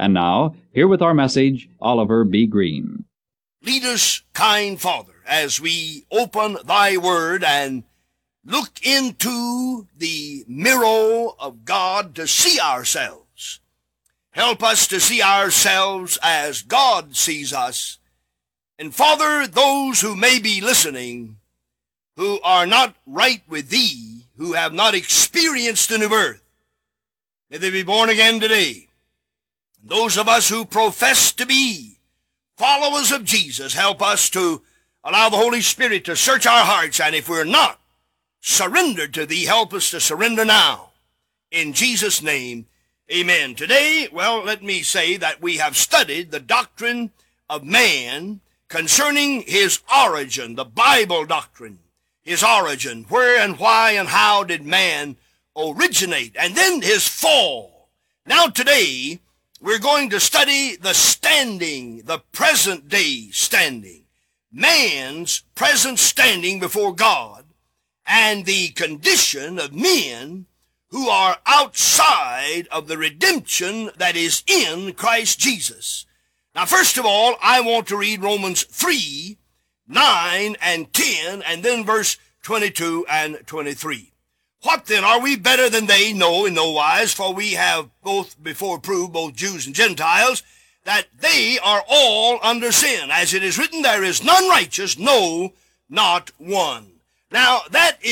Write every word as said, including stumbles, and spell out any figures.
And now, here with our message, Oliver B. Green. Lead us, kind Father, as we open thy word and look into the mirror of God to see ourselves. Help us to see ourselves as God sees us. And Father, those who may be listening, who are not right with thee, who have not experienced the new birth, may they be born again today. Those of us who profess to be followers of Jesus, help us to allow the Holy Spirit to search our hearts, and if we're not surrendered to thee, help us to surrender now. In Jesus' name, amen. Today, well, let me say that we have studied the doctrine of man concerning his origin, the Bible doctrine, his origin, where and why and how did man originate, and then his fall. Now today, we're going to study the standing, the present day standing, man's present standing before God, and the condition of men who are outside of the redemption that is in Christ Jesus. Now, first of all, I want to read Romans three, nine and ten, and then verse twenty-two and twenty-three. What then? Are we better than they? No, in no wise, for we have both before proved, both Jews and Gentiles, that they are all under sin. As it is written, there is none righteous, no, not one. Now, that is